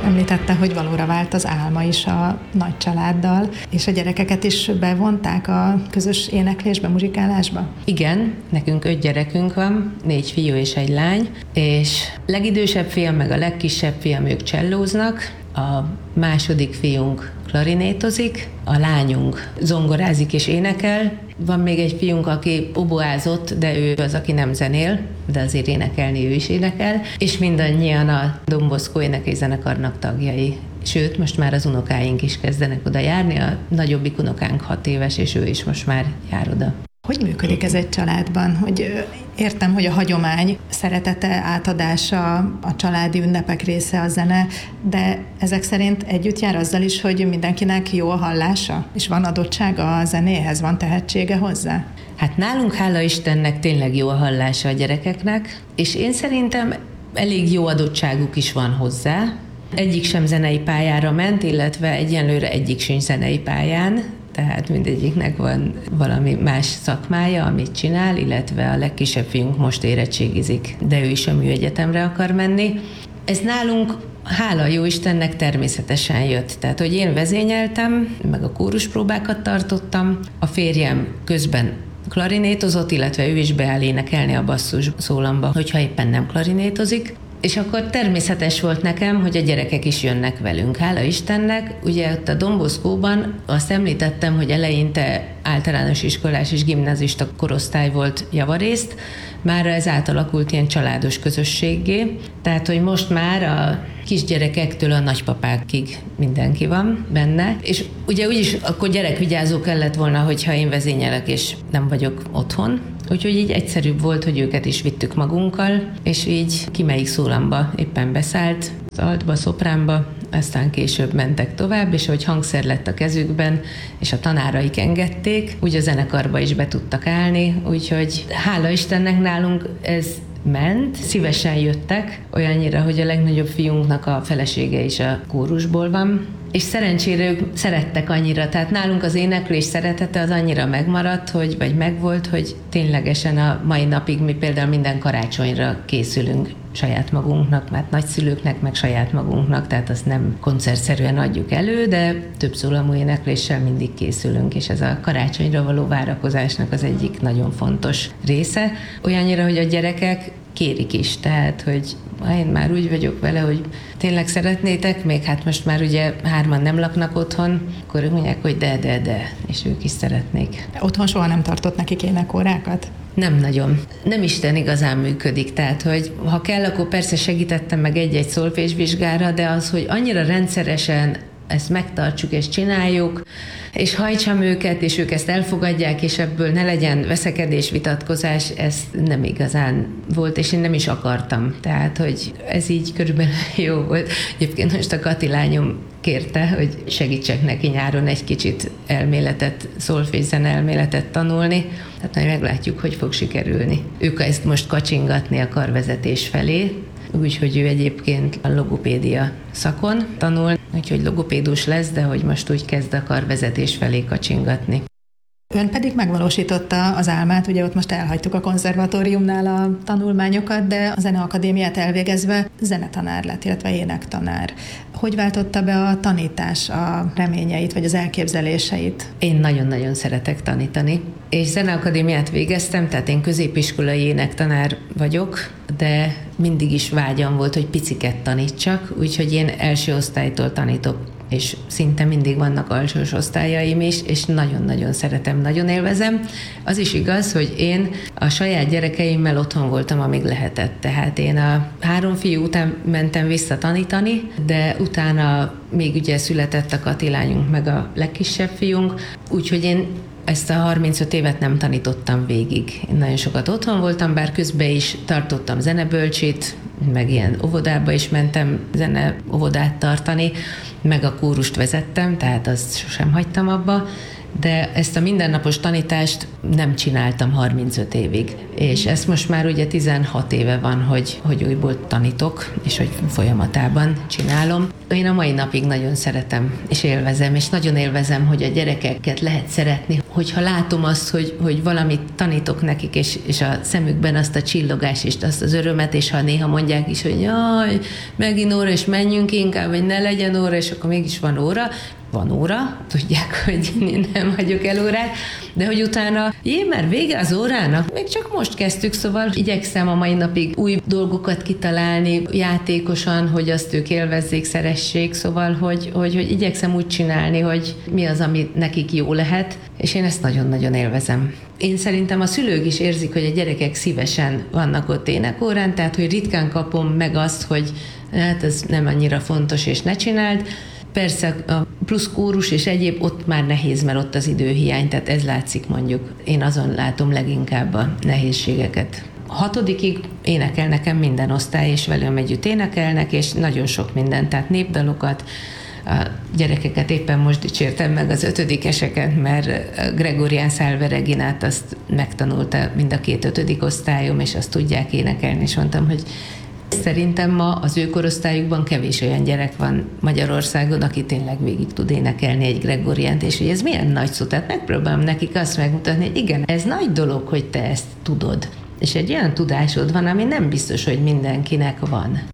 Említette, hogy valóra vált az álma is a nagy családdal, és a gyerekeket is bevonták a közös éneklésbe, muzsikálásba? Igen, nekünk 5 gyerekünk van, 4 fiú és 1 lány, és legidősebb fiam meg a legkisebb fiam, ők csellóznak, a második fiunk klarinétozik, a lányunk zongorázik és énekel, van még egy fiunk, aki oboázott, de ő az, aki nem zenél, de azért énekelni ő is énekel, és mindannyian a Don Bosco énekészenekarnak tagjai. Sőt, most már az unokáink is kezdenek oda járni, a nagyobbik unokánk 6 éves, és ő is most már jár oda. Hogy működik ez egy családban? Hogy értem, hogy a hagyomány szeretete, átadása, a családi ünnepek része a zene, de ezek szerint együtt jár azzal is, hogy mindenkinek jó a hallása? És van adottsága a zenéhez, van tehetsége hozzá? Hát nálunk, hála Istennek, tényleg jó a hallása a gyerekeknek, és én szerintem elég jó adottságuk is van hozzá. Egyik sem zenei pályára ment, illetve egyenlőre egyik sincs zenei pályán, tehát mindegyiknek van valami más szakmája, amit csinál, illetve a legkisebb fiunk most érettségizik, de ő is a műegyetemre akar menni. Ez nálunk, hála jó Istennek, természetesen jött. Tehát, hogy én vezényeltem, meg a kóruspróbákat tartottam, a férjem közben klarinétozott, illetve ő is beáll énekelni a basszus szólamba, hogyha éppen nem klarinétozik. És akkor természetes volt nekem, hogy a gyerekek is jönnek velünk. Hála Istennek, ugye ott a Don Boscóban azt említettem, hogy eleinte általános iskolás és gimnazista korosztály volt javarészt, már ez átalakult ilyen családos közösséggé, tehát hogy most már a kisgyerekektől a nagypapákig mindenki van benne, és ugye úgyis akkor gyerekvigyázó kellett volna, hogyha én vezényelek és nem vagyok otthon, úgyhogy így egyszerűbb volt, hogy őket is vittük magunkkal, és így ki melyik szólamba éppen beszállt, az altba, szopránba, aztán később mentek tovább, és hogy hangszer lett a kezükben, és a tanáraik engedték, úgy a zenekarba is be tudtak állni, úgyhogy hála Istennek nálunk ez ment, szívesen jöttek, olyannyira, hogy a legnagyobb fiunknak a felesége is a kórusból van, és szerencsére ők szerettek annyira, tehát nálunk az éneklés szeretete az annyira megmaradt, vagy megvolt, hogy ténylegesen a mai napig mi például minden karácsonyra készülünk saját magunknak, mert nagyszülőknek, meg saját magunknak, tehát azt nem koncertszerűen adjuk elő, de több szólamú énekléssel mindig készülünk, és ez a karácsonyra való várakozásnak az egyik nagyon fontos része. Olyannyira, hogy a gyerekek kérik is, tehát, hogy én már úgy vagyok vele, hogy tényleg szeretnétek, még hát most már ugye 3 nem laknak otthon, akkor ők mondják, hogy de, és ők is szeretnék. Otthon soha nem tartott nekik énekórákat? Nem nagyon. Nem Isten igazán működik, tehát, hogy ha kell, akkor persze segítettem meg egy-egy szolfésvizsgára, de az, hogy annyira rendszeresen ezt megtartsuk és csináljuk, és hajtsam őket, és ők ezt elfogadják, és ebből ne legyen veszekedés, vitatkozás, ez nem igazán volt, és én nem is akartam. Tehát, hogy ez így körülbelül jó volt. Egyébként most a Kati lányom kérte, hogy segítsek neki nyáron egy kicsit elméletet, szolfészzen elméletet tanulni. Tehát majd meglátjuk, hogy fog sikerülni. Ők ezt most kacsingatni a karvezetés felé, úgyhogy ő egyébként a logopédia szakon tanul, úgyhogy logopédus lesz, de hogy most úgy kezd a karvezetés felé kacsingatni. Ön pedig megvalósította az álmát, ugye ott most elhagytuk a konzervatóriumnál a tanulmányokat, de a Zeneakadémiát elvégezve zenetanár lett, illetve énektanár. Hogy váltotta be a tanítás a reményeit, vagy az elképzeléseit? Én nagyon-nagyon szeretek tanítani, és Zeneakadémiát végeztem, tehát én középiskolai énektanár vagyok, de mindig is vágyam volt, hogy piciket tanítsak, úgyhogy én első osztálytól tanítok, és szinte mindig vannak alsós osztályaim is, és nagyon-nagyon szeretem, nagyon élvezem. Az is igaz, hogy én a saját gyerekeimmel otthon voltam, amíg lehetett. Tehát én a 3 fiú után mentem vissza tanítani, de utána még ugye született a Kati lányunk, meg a legkisebb fiunk, úgyhogy én ezt a 35 évet nem tanítottam végig. Én nagyon sokat otthon voltam, bár közben is tartottam zenebölcsit, meg ilyen óvodába is mentem zeneóvodát tartani, meg a kórust vezettem, tehát azt sosem hagytam abba, de ezt a mindennapos tanítást nem csináltam 35 évig. És ezt most már ugye 16 éve van, hogy újból tanítok, és hogy folyamatában csinálom. Én a mai napig nagyon szeretem, és élvezem, és nagyon élvezem, hogy a gyerekeket lehet szeretni, hogyha látom azt, hogy valamit tanítok nekik, és a szemükben azt a csillogást, és azt az örömet, és ha néha mondják is, hogy jaj, megint óra, és menjünk inkább, vagy ne legyen óra, és akkor mégis van óra, tudják, hogy én nem hagyok el órát, de hogy utána, már vége az órának, még csak most kezdtük, szóval igyekszem a mai napig új dolgokat kitalálni játékosan, hogy azt ők élvezzék, szeressék, szóval, hogy igyekszem úgy csinálni, hogy mi az, ami nekik jó lehet, és én ezt nagyon-nagyon élvezem. Én szerintem a szülők is érzik, hogy a gyerekek szívesen vannak ott énekórán, tehát hogy ritkán kapom meg azt, hogy hát ez nem annyira fontos, és ne csináld. Persze a plusz kórus és egyéb ott már nehéz, mert ott az időhiány, tehát ez látszik mondjuk. Én azon látom leginkább a nehézségeket. 6-ig énekel nekem minden osztály, és velem együtt énekelnek, és nagyon sok minden, tehát népdalokat, a gyerekeket éppen most dicsértem meg az 5-eseket, mert Gregorián Salve Reginát azt megtanulta mind a 2 5. osztályom, és azt tudják énekelni, és mondtam, hogy szerintem ma az ő korosztályukban kevés olyan gyerek van Magyarországon, aki tényleg végig tud énekelni egy Gregoriánt, és hogy ez milyen nagy szó. Tehát megpróbálom nekik azt megmutatni, hogy igen, ez nagy dolog, hogy te ezt tudod. És egy olyan tudásod van, ami nem biztos, hogy mindenkinek van.